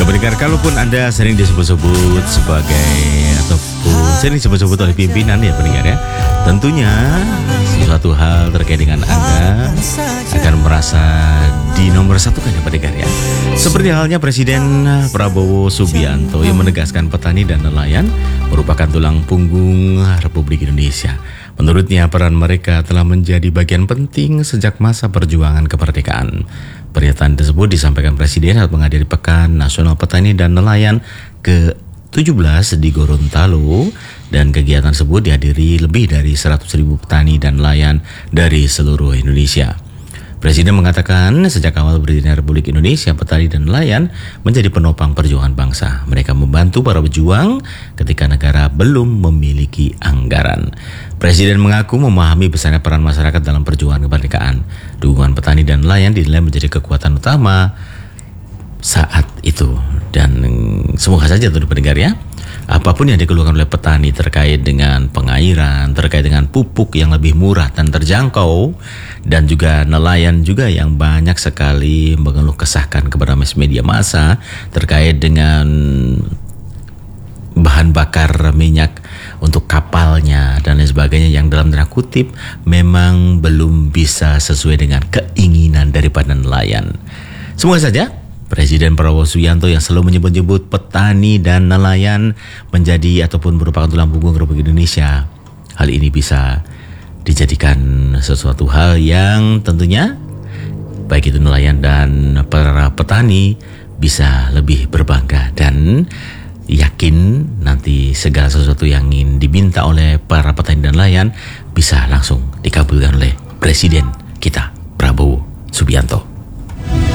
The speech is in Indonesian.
pendengar, kalaupun Anda sering disebut-sebut sebagai ataupun sering disebut-sebut oleh pimpinan ya pendengar ya, tentunya sesuatu hal terkait dengan Anda akan merasa di nomor satu kan ya pendengar ya. Seperti halnya Presiden Prabowo Subianto yang menegaskan petani dan nelayan merupakan tulang punggung Republik Indonesia. Menurutnya peran mereka telah menjadi bagian penting sejak masa perjuangan kemerdekaan. Pernyataan tersebut disampaikan Presiden saat menghadiri Pekan Nasional Petani dan Nelayan ke-17 di Gorontalo, dan kegiatan tersebut dihadiri lebih dari 100.000 petani dan nelayan dari seluruh Indonesia. Presiden mengatakan sejak awal berdirinya Republik Indonesia, petani dan nelayan menjadi penopang perjuangan bangsa. Mereka membantu para pejuang ketika negara belum memiliki anggaran. Presiden mengaku memahami besarnya peran masyarakat dalam perjuangan kemerdekaan. Dukungan petani dan nelayan dinilai menjadi kekuatan utama saat itu. Dan semoga saja tentu pendengar ya, apapun yang dikeluhkan oleh petani terkait dengan pengairan, terkait dengan pupuk yang lebih murah dan terjangkau, dan juga nelayan juga yang banyak sekali mengeluh kesahkan kepada media massa terkait dengan bahan bakar minyak untuk kapalnya dan lain sebagainya yang dalam tanda kutip memang belum bisa sesuai dengan keinginan daripada nelayan. Semoga saja Presiden Prabowo Subianto yang selalu menyebut-nyebut petani dan nelayan menjadi ataupun merupakan tulang punggung Republik Indonesia, hal ini bisa dijadikan sesuatu hal yang tentunya baik itu nelayan dan para petani bisa lebih berbangga dan yakin nanti segala sesuatu yang ingin diminta oleh para petani dan nelayan bisa langsung dikabulkan oleh Presiden kita Prabowo Subianto.